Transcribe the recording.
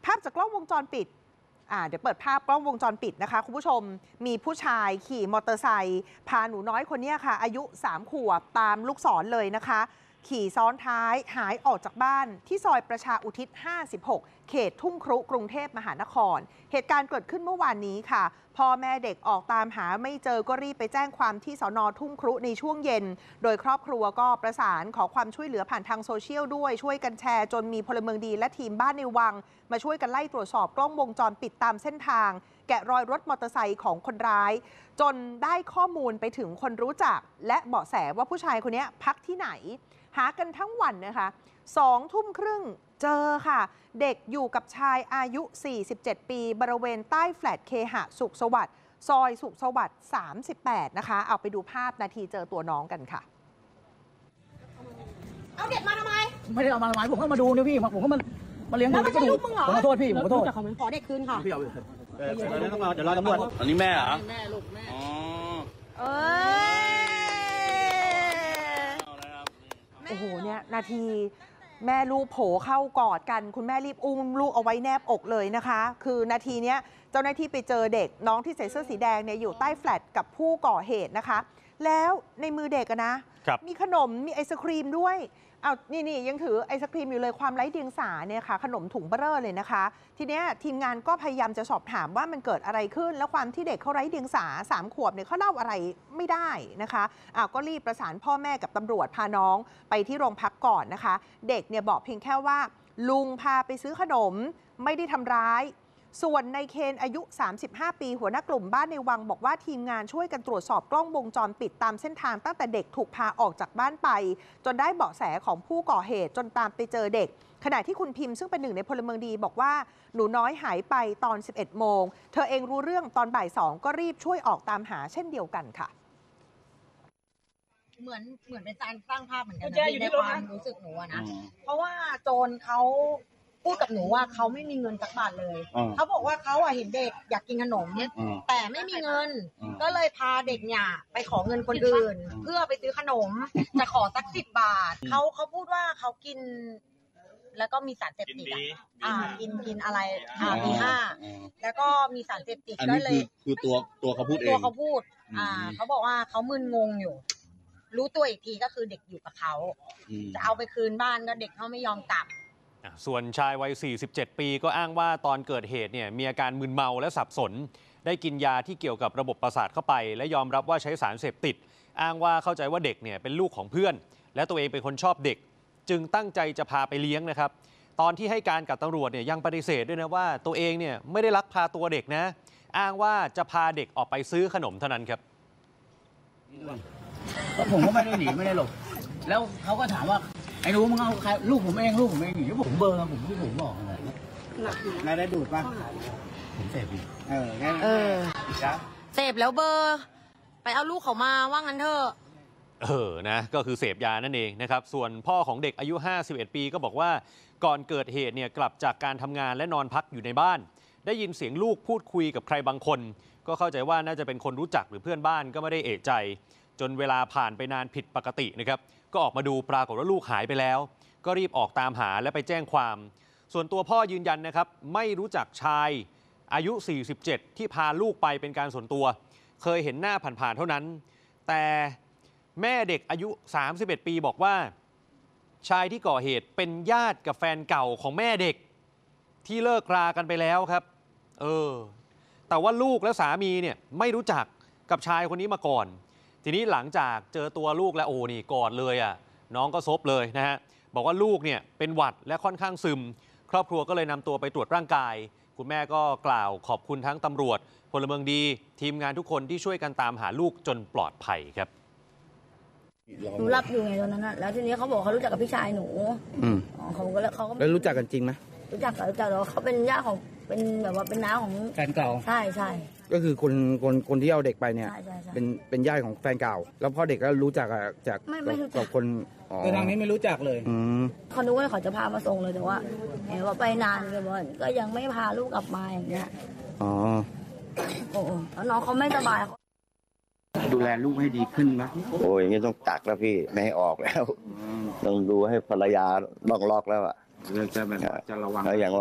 ภาพจากกล้องวงจรปิดเดี๋ยวเปิดภาพกล้องวงจรปิดนะคะคุณผู้ชมมีผู้ชายขี่มอเตอร์ไซค์พาหนูน้อยคนนี้ค่ะอายุ3 ขวบตามลูกศรเลยนะคะขี่ซ้อนท้ายหายออกจากบ้านที่ซอยประชาอุทิศ56เขตทุ่งครุกรุงเทพมหานครเหตุการณ์เกิดขึ้นเมื่อวานนี้ค่ะพ่อแม่เด็กออกตามหาไม่เจอก็รีบไปแจ้งความที่สน.ทุ่งครุในช่วงเย็นโดยครอบครัวก็ประสานขอความช่วยเหลือผ่านทางโซเชียลด้วยช่วยกันแชร์จนมีพลเมืองดีและทีมบ้านในวังมาช่วยกันไล่ตรวจสอบกล้องวงจรปิดตามเส้นทางแกะรอยรถมอเตอร์ไซค์ของคนร้ายจนได้ข้อมูลไปถึงคนรู้จักและเบาะแสว่าผู้ชายคนนี้พักที่ไหนหากันทั้งวันนะคะ2 ทุ่มครึ่งเจอค่ะเด็กอยู่กับชายอายุ47 ปีบริเวณใต้แฟลตเคหะสุขสวัสดิ์ซอยสุขสวัสดิ์38นะคะเอาไปดูภาพนาทีเจอตัวน้องกันค่ะเอาเด็กมาทำไมไม่ได้เอามาทำไมผมก็มาดูนี่พี่ผมก็มาเลี้ยงดูแล้วไม่ใช่ลูกมึงเหรอผมขอโทษพี่ผมขอโทษขอเด็กคืนค่ะพี่เอาเดี๋ยวรอตำรวจอันนี้แม่เหรอแม่ลูกแม่โอ้โหเนี่ยนาทีแม่ลูกโผเข้ากอดกันคุณแม่รีบอุ้มลูกเอาไว้แนบอกเลยนะคะคือนาทีเนี้ยเจ้าหน้าที่ไปเจอเด็กน้องที่ใส่เสื้อสีแดงเนี่ยอยู่ใต้แฟลตกับผู้ก่อเหตุนะคะแล้วในมือเด็กนะมีขนมมีไอศครีมด้วยเอานี่ยังถือไอศครีมอยู่เลยความไร้เดียงสาเนี่ยค่ะขนมถุงเบ้อเลยนะคะทีเนี้ยทีมงานก็พยายามจะสอบถามว่ามันเกิดอะไรขึ้นแล้วความที่เด็กเขาไร้เดียงสา3 ขวบเนี่ยเขาเล่าอะไรไม่ได้นะคะก็รีบประสานพ่อแม่กับตำรวจพาน้องไปที่โรงพักก่อนนะคะเด็กเนี่ยบอกเพียงแค่ว่าลุงพาไปซื้อขนมไม่ได้ทำร้ายส่วนในเคนอายุ35 ปีหัวหน้ากลุ่มบ้านในวังบอกว่าทีมงานช่วยกันตรวจสอบกล้องวงจรปิดตามเส้นทางตั้งแต่เด็กถูกพาออกจากบ้านไปจนได้เบาะแสของผู้ก่อเหตุจนตามไปเจอเด็กขณะที่คุณพิมพ์ซึ่งเป็นหนึ่งในพลเมืองดีบอกว่าหนูน้อยหายไปตอน 11 โมงเธอเองรู้เรื่องตอนบ่าย 2ก็รีบช่วยออกตามหาเช่นเดียวกันค่ะเหมือนเป็นการสร้างภาพเหมือนกันในความรู้สึกหนูนะเพราะว่าโจรเขาพูดกับหนูว่าเขาไม่มีเงินสักบาทเลยเขาบอกว่าเขาเห็นเด็กอยากกินขนมแต่ไม่มีเงินก็เลยพาเด็กเนี่ยไปขอเงินคนอื่นเพื่อไปซื้อขนมจะขอสัก10 บาทเขาพูดว่าเขากินแล้วก็มีสารเสพติดกินอะไรB5แล้วก็มีสารเสพติดก็เลยคือตัวเขาพูดเองตัวเขาพูดเขาบอกว่าเขามึนงงอยู่รู้ตัวอีกทีก็คือเด็กอยู่กับเขาจะเอาไปคืนบ้านก็เด็กเขาไม่ยอมกลับส่วนชายวัย47 ปีก็อ้างว่าตอนเกิดเหตุเนี่ยมีอาการมึนเมาและสับสนได้กินยาที่เกี่ยวกับระบบประสาทเข้าไปและยอมรับว่าใช้สารเสพติดอ้างว่าเข้าใจว่าเด็กเนี่ยเป็นลูกของเพื่อนและตัวเองเป็นคนชอบเด็กจึงตั้งใจจะพาไปเลี้ยงนะครับตอนที่ให้การกับตำรวจเนี่ยยังปฏิเสธด้วยนะว่าตัวเองเนี่ยไม่ได้ลักพาตัวเด็กนะอ้างว่าจะพาเด็กออกไปซื้อขนมเท่านั้นครับผมก็ไม่ได้หนีไม่ได้หลบแล้วเขาก็ถามว่าไอ้รู้มึงเอาใครลูกผมเองอย่างนี้ผมเบอร์ผมที่ผมบอกอะไรนายได้ดูดป่ะผมเสพอยู่เสพแล้วเบอร์ไปเอาลูกเขามาว่างั้นเถอะนะก็คือเสพยานั่นเองนะครับส่วนพ่อของเด็กอายุ51 ปีก็บอกว่าก่อนเกิดเหตุเนี่ยกลับจากการทำงานและนอนพักอยู่ในบ้านได้ยินเสียงลูกพูดคุยกับใครบางคนก็เข้าใจว่าน่าจะเป็นคนรู้จักหรือเพื่อนบ้านก็ไม่ได้เอะใจจนเวลาผ่านไปนานผิดปกตินะครับก็ออกมาดูปรากฏว่าลูกหายไปแล้วก็รีบออกตามหาและไปแจ้งความส่วนตัวพ่อยืนยันนะครับไม่รู้จักชายอายุ47ที่พาลูกไปเป็นการส่วนตัวเคยเห็นหน้าผ่านๆเท่านั้นแต่แม่เด็กอายุ31 ปีบอกว่าชายที่ก่อเหตุเป็นญาติกับแฟนเก่าของแม่เด็กที่เลิกรากันไปแล้วครับแต่ว่าลูกและสามีเนี่ยไม่รู้จักกับชายคนนี้มาก่อนทีนี้หลังจากเจอตัวลูกแล้วนี่กอดเลยน้องก็ซบเลยนะฮะบอกว่าลูกเนี่ยเป็นหวัดและค่อนข้างซึมครอบครัวก็เลยนำตัวไปตรวจร่างกายคุณแม่ก็กล่าวขอบคุณทั้งตำรวจพลเมืองดีทีมงานทุกคนที่ช่วยกันตามหาลูกจนปลอดภัยครับหนูรับอยู่ไงตอนนั้นแล้วทีนี้เขาบอกเขารู้จักกับพี่ชายหนูเขาก็แล้วรู้จักกันจริงไหมรู้จักแต่เขาเป็นญาติของเป็นแบบว่าเป็นน้าของแฟนเก่าใช่ก็คือคนที่เอาเด็กไปเนี่ยเป็นญาติของแฟนเก่าแล้วพอเด็กก็รู้จักกับคนแต่ทางนี้ไม่รู้จักเลยเขาคิดว่าเขาจะพามาส่งเลยแต่ว่าเห็นว่าไปนานเลยก็ยังไม่พาลูกกลับมาอย่างเงี้ยแล้วน้องเขาไม่สบายดูแลลูกให้ดีขึ้นไหมโอ้ยอย่างนี้ต้องตักแล้วพี่ไม่ให้ออกแล้วต้องดูให้ภรรยาล็อกแล้วจะระวังอย่าง